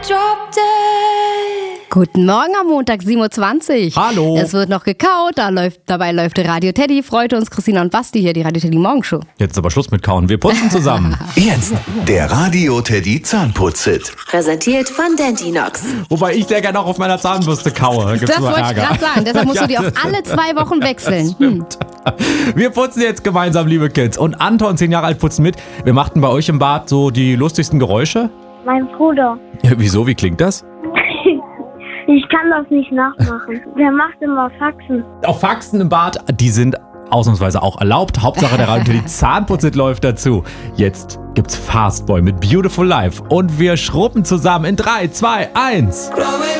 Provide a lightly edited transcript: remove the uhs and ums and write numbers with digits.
Guten Morgen am Montag, 7.20 Uhr. Hallo. Es wird noch gekaut, dabei läuft Radio Teddy. Freut uns Christina und Basti hier, die Radio Teddy Morgenshow. Jetzt aber Schluss mit Kauen, wir putzen zusammen. Jetzt der Radio Teddy Zahnputz-Hit. Präsentiert von Dentinox. Wobei ich sehr gerne auch auf meiner Zahnbürste kaue. Da gibt's Das nur wollte ich Ärger. gerade sagen, deshalb musst du die auch alle 2 Wochen wechseln. Wir putzen jetzt gemeinsam, liebe Kids. Und Anton, 10 Jahre alt, putzt mit. Wir machten bei euch im Bad so die lustigsten Geräusche. Mein Bruder. Ja, wieso, wie klingt das? Ich kann das nicht nachmachen. Der macht immer Faxen. Auch Faxen im Bad, die sind ausnahmsweise auch erlaubt. Hauptsache der Radio Teddy Zahnputz läuft dazu. Jetzt gibt's Fastboy mit Beautiful Life. Und wir schrubben zusammen in 3, 2, 1.